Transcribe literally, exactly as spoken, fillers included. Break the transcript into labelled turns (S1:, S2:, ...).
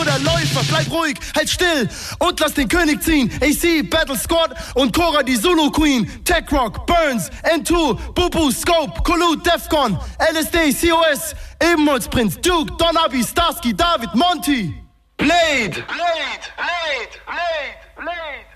S1: der Läufer, bleib ruhig, halt still und lass den König ziehen. A C, Battle Squad und Cora, die Zulu Queen. Tech Rock, Burns, N zwei, Bubu, Scope, Kulu, Defcon, L S D, C O S, Ebenholzprinz, Duke, Don Abi, Starsky, David, Monty. Blade! Blade! Blade! Blade! Blade!